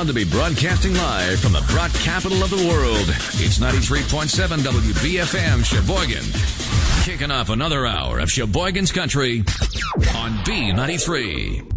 proud to be broadcasting live from the brat capital of the world. It's 93.7 WBFM Sheboygan. Kicking off another hour of Sheboygan's Country on B93.